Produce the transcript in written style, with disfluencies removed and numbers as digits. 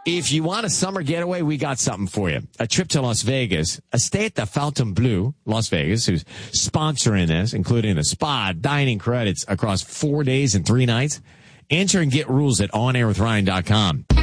If you want a summer getaway, we got something for you. A trip to Las Vegas, a stay at the Fontainebleau, Las Vegas, who's sponsoring this, including the spa, dining credits across 4 days and 3 nights. Enter and get rules at onairwithryan.com.